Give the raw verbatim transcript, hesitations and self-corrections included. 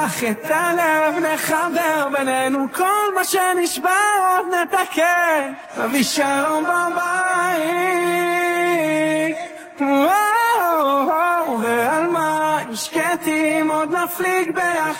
את הלב נחבר בינינו, כל מה שנשבר עוד נתקן, נביא שלום בבית. וואו, ועל מים שקטים עוד נפליג ביחד.